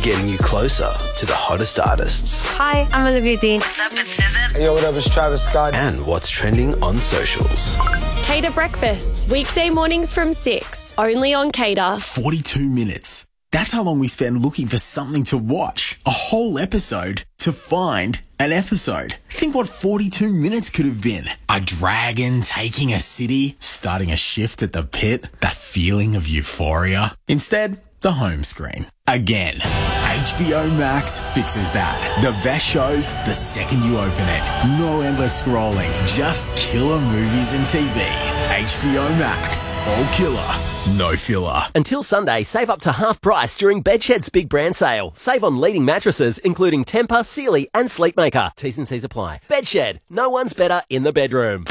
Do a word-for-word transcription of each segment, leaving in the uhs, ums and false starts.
getting you closer to the hottest artists. Hi, I'm Olivia Dean. What's up, it's S Z A. Hey, yo, what up, it's Travis Scott. And what's trending on socials. Cater Breakfast, weekday mornings from six, only on Cater. forty-two minutes. That's how long we spend looking for something to watch. A whole episode to find an episode. Think what forty-two minutes could have been. A dragon taking a city, starting a shift at the pit, that feeling of euphoria. Instead, the home screen. Again, H B O Max fixes that. The best shows the second you open it. No endless scrolling, just killer movies and T V. H B O Max, all killer, no filler. Until Sunday, save up to half price during Bedshed's big brand sale. Save on leading mattresses, including Tempur, Sealy and Sleepmaker. T's and C's apply. Bedshed, no one's better in the bedroom.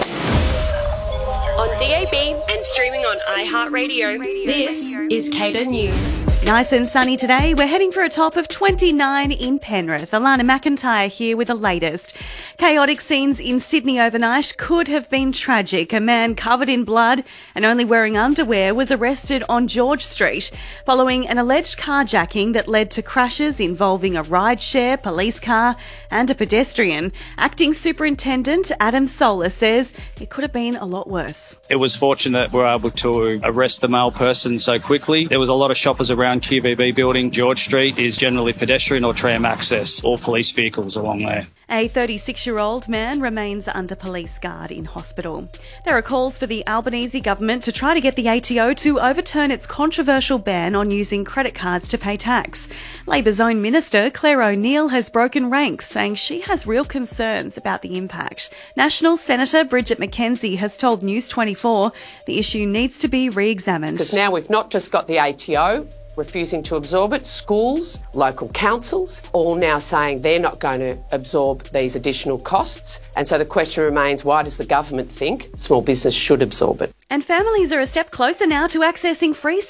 On D A B and streaming on iHeartRadio, this is Cater News. Nice and sunny today. We're heading for a top of twenty-nine in Penrith. Alana McIntyre here with the latest. Chaotic scenes in Sydney overnight could have been tragic. A man covered in blood and only wearing underwear was arrested on George Street following an alleged carjacking that led to crashes involving a rideshare, police car and a pedestrian. Acting Superintendent Adam Solar says it could have been a lot worse. It was fortunate we were able to arrest the male person so quickly. There was a lot of shoppers around Q B B building. George Street is generally pedestrian or tram access, or police vehicles along there. A thirty-six-year-old man remains under police guard in hospital. There are calls for the Albanese government to try to get the A T O to overturn its controversial ban on using credit cards to pay tax. Labor's own minister, Claire O'Neill, has broken ranks, saying she has real concerns about the impact. National Senator Bridget McKenzie has told News twenty-four the issue needs to be re-examined. Because now we've not just got the A T O refusing to absorb it, schools, local councils, all now saying they're not going to absorb these additional costs. And so the question remains, why does the government think small business should absorb it? And families are a step closer now to accessing free